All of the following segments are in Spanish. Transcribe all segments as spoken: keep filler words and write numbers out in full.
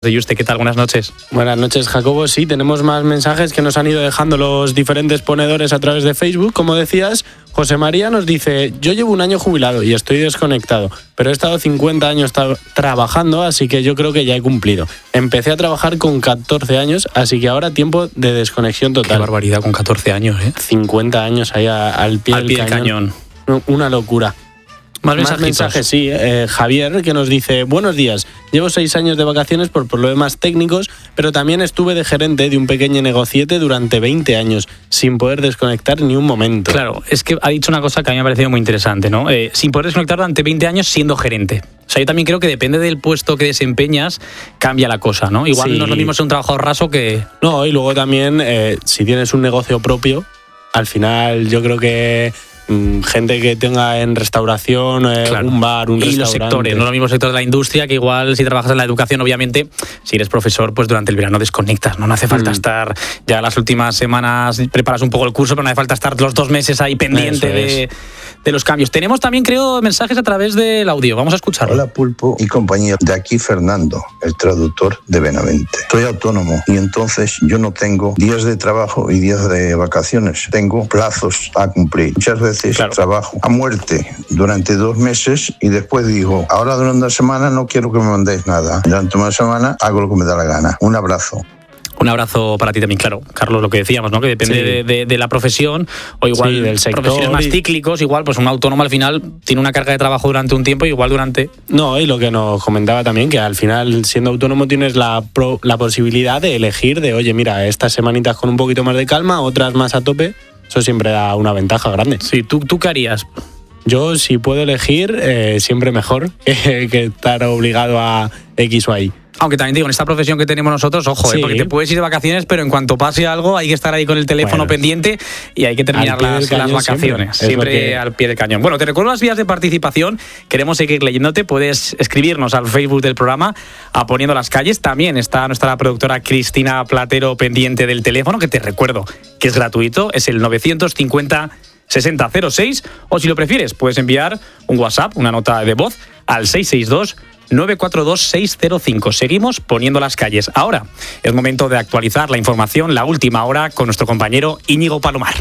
de Yuste, ¿qué tal? Buenas noches. Buenas noches, Jacobo. Sí, tenemos más mensajes que nos han ido dejando los diferentes ponedores a través de Facebook. Como decías, José María nos dice: yo llevo un año jubilado y estoy desconectado, pero he estado cincuenta años tra- trabajando, así que yo creo que ya he cumplido. Empecé a trabajar con catorce años, así que ahora tiempo de desconexión total. Qué barbaridad, con catorce años, ¿eh? cincuenta años ahí a, al pie, al del, pie cañón. del cañón. Una locura. Más, Más mensajes, sí. Eh, Javier, que nos dice: buenos días, llevo seis años de vacaciones por problemas técnicos, pero también estuve de gerente de un pequeño negociete durante veinte años, sin poder desconectar ni un momento. Claro, es que ha dicho una cosa que a mí me ha parecido muy interesante, ¿no? Eh, sin poder desconectar durante veinte años siendo gerente. O sea, yo también creo que depende del puesto que desempeñas, cambia la cosa, ¿no? Igual sí. No es lo mismo ser un trabajador raso que... No, y luego también, eh, si tienes un negocio propio, al final yo creo que... gente que tenga en restauración, eh, claro. un bar, un y restaurante. Y los sectores, no lo mismo sector de la industria, que igual si trabajas en la educación, obviamente, si eres profesor, pues durante el verano desconectas, ¿no? No hace falta mm. estar ya las últimas semanas, preparas un poco el curso, pero no hace falta estar los dos meses ahí pendiente de, de los cambios. Tenemos también, creo, mensajes a través del audio. Vamos a escucharlo. Hola, Pulpo y compañía. De aquí Fernando, el traductor de Benavente. Soy autónomo y entonces yo no tengo días de trabajo y días de vacaciones. Tengo plazos a cumplir. Muchas veces Claro. trabajo a muerte durante dos meses y después digo, ahora durante una semana no quiero que me mandéis nada. Durante una semana hago lo que me da la gana. Un abrazo. Un abrazo para ti también, claro, Carlos, lo que decíamos, ¿no? Que depende sí. de, de, de la profesión o igual sí, del sector, profesiones más y... cíclicos, igual pues un autónomo al final tiene una carga de trabajo durante un tiempo y igual durante... No, y lo que nos comentaba también, que al final siendo autónomo tienes la, pro, la posibilidad de elegir de, oye, mira, estas semanitas con un poquito más de calma, otras más a tope. Eso siempre da una ventaja grande. Sí, ¿tú, tú qué harías? Yo, si puedo elegir, eh, siempre mejor que, que estar obligado a X o Y. Aunque también digo, en esta profesión que tenemos nosotros, ojo, sí. eh, porque te puedes ir de vacaciones, pero en cuanto pase algo hay que estar ahí con el teléfono bueno, pendiente y hay que terminar las, las vacaciones. Siempre, siempre que... al pie del cañón. Bueno, te recuerdo las vías de participación. Queremos seguir leyéndote. Puedes escribirnos al Facebook del programa a Poniendo las Calles. También está nuestra productora Cristina Platero pendiente del teléfono, que te recuerdo que es gratuito. Es el novecientos cincuenta sesenta cero seis. O si lo prefieres, puedes enviar un WhatsApp, una nota de voz al seis seis dos nueve cuatro dos seis cero cinco. Seguimos Poniendo las Calles. Ahora es momento de actualizar la información, la última hora, con nuestro compañero Íñigo Palomar.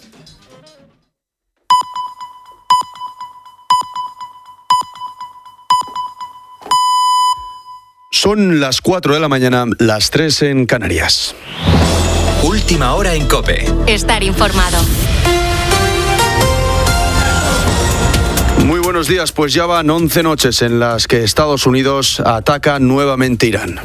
Son las cuatro de la mañana, las tres en Canarias. Última hora en COPE. Estar informado. Muy buenos días, pues ya van once noches en las que Estados Unidos ataca nuevamente Irán.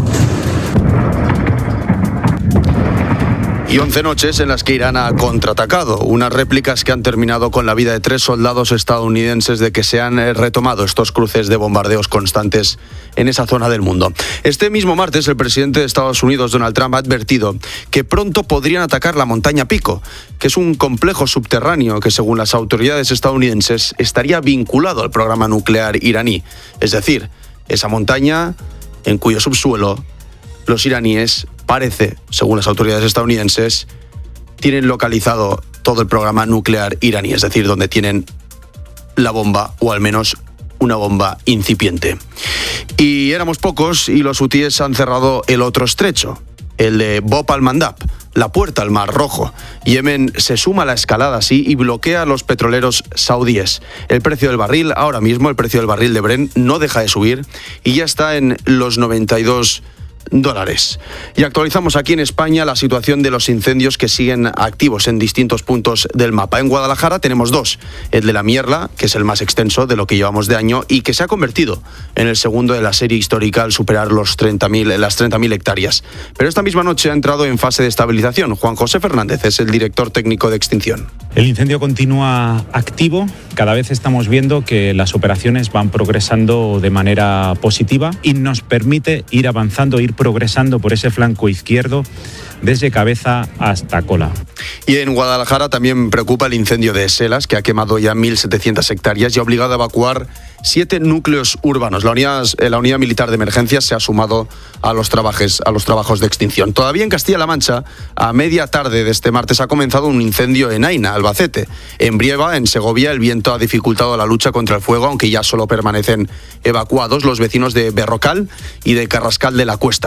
Y once noches en las que Irán ha contraatacado, unas réplicas que han terminado con la vida de tres soldados estadounidenses de que se han retomado estos cruces de bombardeos constantes en esa zona del mundo. Este mismo martes, el presidente de Estados Unidos, Donald Trump, ha advertido que pronto podrían atacar la montaña Pico, que es un complejo subterráneo que, según las autoridades estadounidenses, estaría vinculado al programa nuclear iraní. Es decir, esa montaña en cuyo subsuelo los iraníes, parece, según las autoridades estadounidenses, tienen localizado todo el programa nuclear iraní, es decir, donde tienen la bomba, o al menos una bomba incipiente. Y éramos pocos y los hutíes han cerrado el otro estrecho, el de Bab al-Mandab, la puerta al Mar Rojo. Yemen se suma a la escalada así y bloquea a los petroleros saudíes. El precio del barril, ahora mismo el precio del barril de Brent no deja de subir y ya está en los noventa y dos dólares. Y actualizamos aquí en España la situación de los incendios que siguen activos en distintos puntos del mapa. En Guadalajara tenemos dos. El de la Mierla, que es el más extenso de lo que llevamos de año y que se ha convertido en el segundo de la serie histórica al superar los treinta mil, las treinta mil hectáreas. Pero esta misma noche ha entrado en fase de estabilización. Juan José Fernández es el director técnico de extinción. El incendio continúa activo. Cada vez estamos viendo que las operaciones van progresando de manera positiva y nos permite ir avanzando, ir progresando por ese flanco izquierdo desde cabeza hasta cola. Y en Guadalajara también preocupa el incendio de Selas, que ha quemado ya mil setecientas hectáreas y ha obligado a evacuar siete núcleos urbanos. La unidad, la unidad militar de emergencias se ha sumado a los, trabajos, a los trabajos de extinción. Todavía en Castilla-La Mancha, a media tarde de este martes ha comenzado un incendio en Aina, Albacete. En Brieva, en Segovia, el viento ha dificultado la lucha contra el fuego, aunque ya solo permanecen evacuados los vecinos de Berrocal y de Carrascal de la Cuesta.